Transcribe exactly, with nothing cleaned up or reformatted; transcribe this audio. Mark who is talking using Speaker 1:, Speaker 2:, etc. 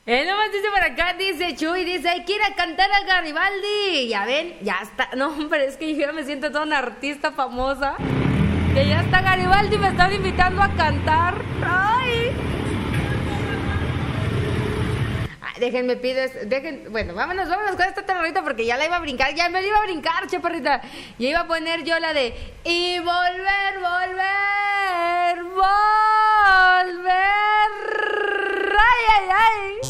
Speaker 1: Eh, nomás dice por acá, dice Chuy, dice, hay que ir a cantar a Garibaldi. Ya ven, ya está. No, hombre, es que yo ya me siento toda una artista famosa. Que ya está Garibaldi y me están invitando a cantar. Ay. Ay, déjenme pido, dejen, bueno, vámonos, vámonos con esta terrorita porque ya la iba a brincar, ya me la iba a brincar, chaparrita. Y iba a poner yo la de, y volver, volver, volver.